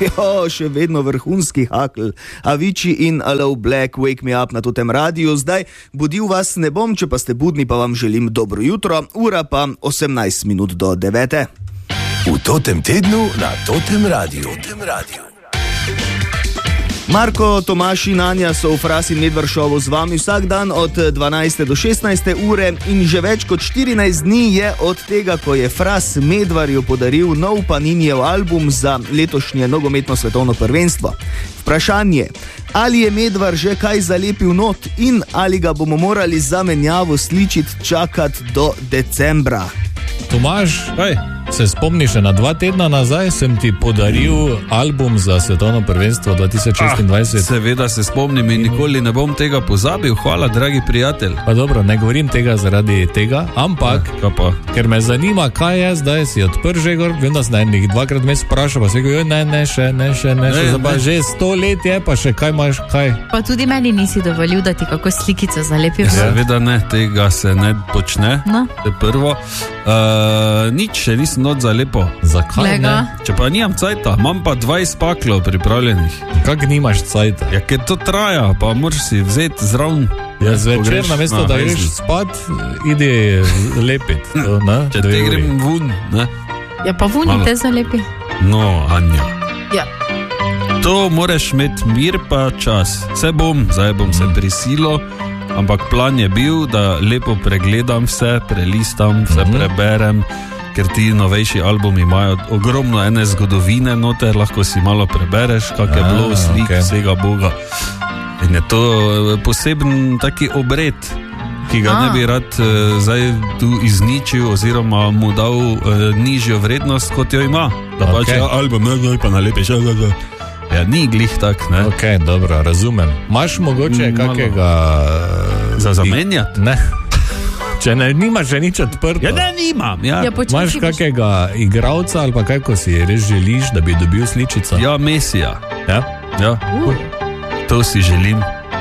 še vedno vrhunski Hakl, Avicii in Aloe Black, Wake Me Up na totem radiju. Zdaj budil vas ne bom, če pa ste budni, pa vam želim dobro jutro, ura pa 18 minut do 9. V totem tednu na totem radiju. Marko, Tomaš in Anja so v Fras in Medvar šovu z vami vsak dan od 12. do 16. ure in že več kot 14 dni je od tega, ko je Fras Medvarju podaril nov Paninijev album za letošnje nogometno svetovno prvenstvo. Vprašanje, ali je Medvar že kaj zalepil not in ali ga bomo morali za menjavo sličiti čakati do decembra? Tomaž, se spomniš, na 2 tedna nazaj sem ti podaril album za svetovno prvenstvo 2026. Seveda se spomnim in nikoli ne bom tega pozabil, hvala, dragi prijatelj. Pa dobro, ne govorim tega zaradi tega, ampak ker me zanima, kaj je zdaj, si odprl že gor, vem, da si na enih 2-krat mes vprašal, pa si rekel, ne, še, pa že 100 let je, pa še kaj imaš, kaj? Pa tudi meni nisi dovolil, da ti kako slikico zalepil. Seveda ne, tega se ne počne, no. To je prvo. Nič še nisem not za lepo. Zakaj ne? Če pa nimam cajta, imam pa 20 paklov pripravljenih. Kak nimaš cajta? Ja, ker to traja, pa moraš si vzeti zraven. Ja, zvečer namesto da greš spat, idi lepit. Če te grem vun, ne? Ja, pa vuni te zalepi. No, Anja. Ja. To moraš imeti mir pa čas. Zdaj bom se prisilo. Ampak plan je bil, da lepo pregledam vse, prelistam, vse preberem, ker ti novejši albumi imajo ogromno ene zgodovine noter, lahko si malo prebereš, kak je bilo slik vsega Boga. In je to poseben taki obred, ki ga ne bi rad zdaj tu izničil oziroma mu dal nižjo vrednost, kot jo ima. Da pač album, pa nalepiš, ja, ni glih tak, ne? Ok, dobro, razumem. Maš mogoče kakega... Za zamenjati? Ne. Če nimaš že nič odprto. Ja, ne, nimam, ja. Maš kakega igralca ali pa kaj, ko si res želiš, da bi dobil sličico? Ja, Mesija. Ja? To si želim.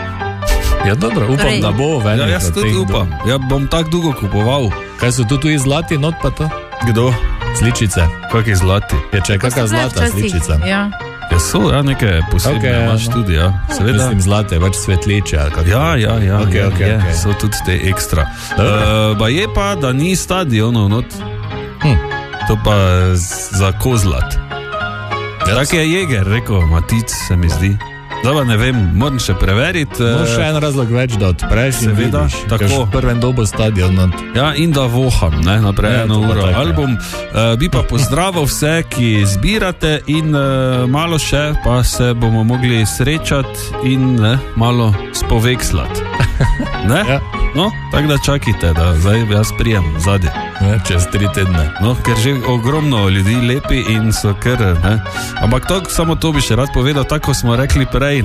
Ja, dobro, upam, da bo ven. Ja, jaz tudi upam. Ja, bom tak dolgo kupoval. Kaj so tu zlati not pa to? Kdo? Sličice. Kaki zlati? Ja, če je kakva zlata sličica. Ja. Ja, so, neke posebne imaš tudi, ja. Seveda. Mislim, zlate, več svetleče. Ja, Okay. So tudi te ekstra. Je pa, da ni stadionov not. To pa za kozlat. Tak je Jeger, rekel Matic, se mi zdi. Zdaj ne vem, moram še preveriti. Še en razlog več, da odpreš in vidiš, tako. V prvem dobu stadion. Ja, in da voham, naprej eno uro album. Bi pa pozdravil vse, ki zbirate in malo še, pa se bomo mogli srečati in malo spovekslati. Ne? Ja. No, tako da čakajte, da zdaj jaz prijem zadnje. Čez 3 tedne. No, ker že ogromno ljudi lepi in so kar, Ampak samo to bi še rad povedal, tako smo rekli prej,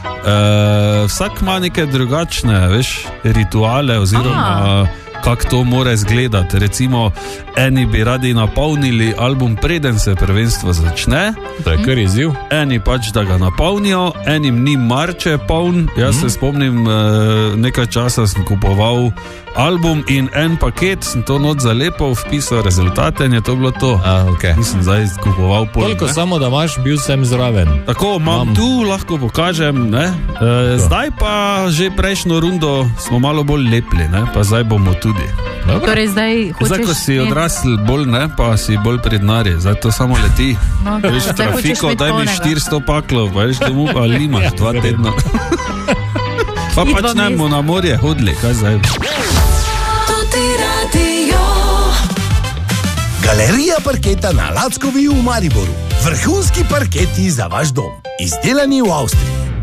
vsak ima neke drugačne, rituale oziroma kako to mora izgledati. Recimo, eni bi radi napolnili album, preden se prvenstvo začne. To je kar izziv. Eni pač, da ga napolnijo, enim ni marče poln. Jaz se spomnim, nekaj časa sem kupoval album in en paket, sem to not zalepal, vpisal rezultate in je to bilo to. Nisem zdaj kupoval pol. Toliko samo, da imaš, bil sem zraven. Tako, imam tu, lahko pokažem, zdaj pa že prejšnjo rundo smo malo bolj lepli, pa zdaj bomo tudi. Torej zdaj hočeš... Zdaj, ko si odrasl bolj, pa si bolj prednari, zdaj to samo leti. Veš, trafiko, daj mi 400 paklov, veš, domu pa limaš 2 tedna. Pa pač ne bomo na morje hodili, kaj zdaj? Galerija parketa na Lackovi v Mariboru. Vrhunski parketi za vaš dom. Izdelani v Avstriji.